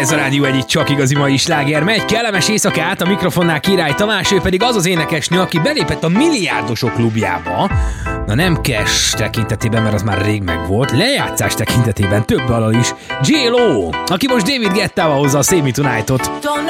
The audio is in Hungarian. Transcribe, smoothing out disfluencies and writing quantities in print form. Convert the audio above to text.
Ez a Rádió Egyik csak igazi mai sláger. Megy kellemes éjszakát, a mikrofonnál Király Tamás, ő pedig az az énekesnő, aki belépett a milliárdosok klubjába. Na nem cash tekintetében, mert az már rég megvolt, lejátszás tekintetében több alal is. J-Lo, aki most David Guettával hozza a Save Me Tonight-ot.